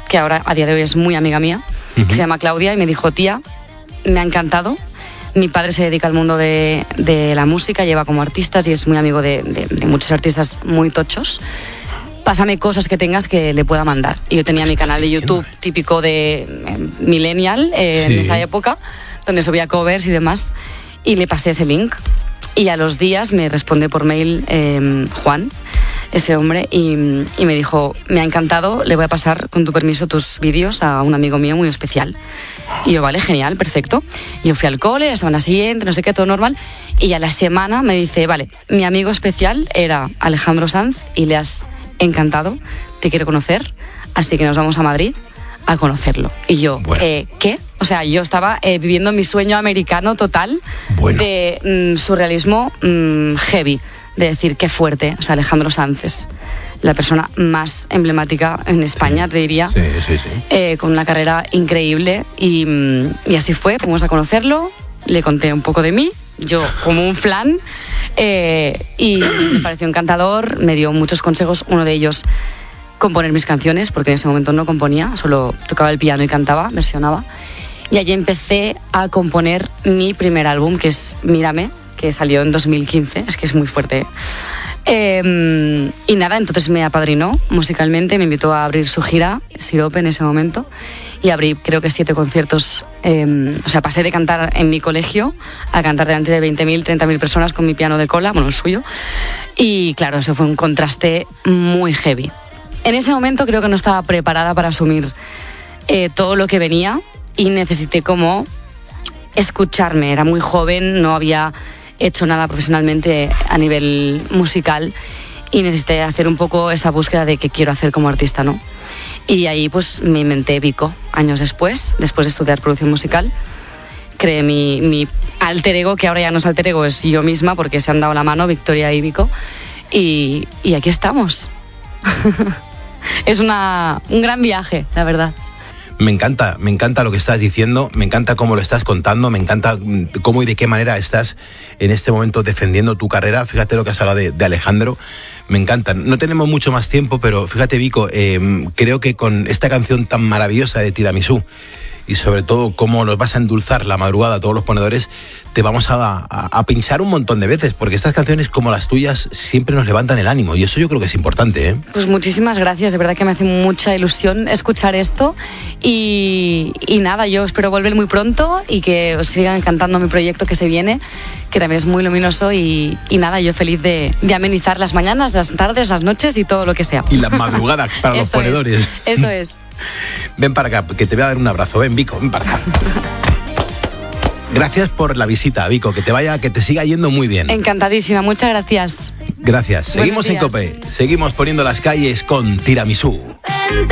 que ahora a día de hoy es muy amiga mía, que se llama Claudia, y me dijo: tía, me ha encantado. Mi padre se dedica al mundo de la música, lleva como artistas y es muy amigo de muchos artistas muy tochos. Pásame cosas que tengas que le pueda mandar. Y yo tenía mi canal de YouTube típico de Millennial en esa época, donde subía covers y demás, y le pasé ese link. Y a los días me responde por mail Juan, ese hombre, y me dijo: me ha encantado, le voy a pasar con tu permiso tus vídeos a un amigo mío muy especial. Y yo: vale, genial, perfecto. Yo fui al cole, la semana siguiente, no sé qué, todo normal, y a la semana me dice: vale, mi amigo especial era Alejandro Sanz y le has encantado, te quiero conocer, así que nos vamos a Madrid a conocerlo. Y yo, bueno. ¿Qué? O sea, yo estaba viviendo mi sueño americano total, de surrealismo heavy, de decir, qué fuerte. O sea, Alejandro Sanz es la persona más emblemática en España, te diría, con una carrera increíble, y así fue, fuimos a conocerlo, le conté un poco de mí, yo como un flan, y me pareció encantador, me dio muchos consejos, uno de ellos, componer mis canciones, porque en ese momento no componía, solo tocaba el piano y cantaba, versionaba, y allí empecé a componer mi primer álbum, que es Mírame, que salió en 2015, es que es muy fuerte, y nada, entonces me apadrinó musicalmente, me invitó a abrir su gira, Sirope, en ese momento, y abrí creo que 7 conciertos, o sea, pasé de cantar en mi colegio a cantar delante de 20.000, 30.000 personas con mi piano de cola, bueno, el suyo, y claro, eso fue un contraste muy heavy. En ese momento creo que no estaba preparada para asumir todo lo que venía, y necesité como escucharme, era muy joven, no había hecho nada profesionalmente a nivel musical, y necesité hacer un poco esa búsqueda de qué quiero hacer como artista, ¿no? Y ahí pues me inventé Vico, años después de estudiar producción musical. Creé mi alter ego, que ahora ya no es alter ego, es yo misma, porque se han dado la mano, Victoria y Vico, y aquí estamos. Es un gran viaje, la verdad. Me encanta lo que estás diciendo, me encanta cómo lo estás contando, me encanta cómo y de qué manera estás en este momento defendiendo tu carrera. Fíjate lo que has hablado de Alejandro, me encanta. No tenemos mucho más tiempo, pero fíjate, Vico, creo que con esta canción tan maravillosa de Tiramisú, y sobre todo cómo nos vas a endulzar la madrugada a todos los ponedores, te vamos a pinchar un montón de veces, porque estas canciones como las tuyas siempre nos levantan el ánimo, y eso yo creo que es importante, ¿eh? Pues muchísimas gracias, de verdad que me hace mucha ilusión escuchar esto, y nada, yo espero volver muy pronto y que os sigan encantando mi proyecto que se viene, que también es muy luminoso, y nada, yo feliz de amenizar las mañanas, las tardes, las noches y todo lo que sea. Y las madrugadas para los ponedores. Eso es. Ven para acá, que te voy a dar un abrazo. Ven, Vico, ven para acá. Gracias por la visita, Vico, que te siga yendo muy bien. Encantadísima, muchas gracias. Gracias. Seguimos en COPE, seguimos poniendo las calles con Tiramisú.